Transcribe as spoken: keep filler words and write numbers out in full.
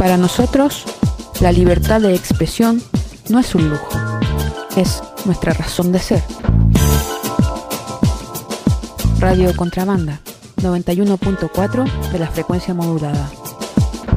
Para nosotros, la libertad de expresión no es un lujo, es nuestra razón de ser. Radio Contrabanda, noventa y uno punto cuatro de la frecuencia modulada.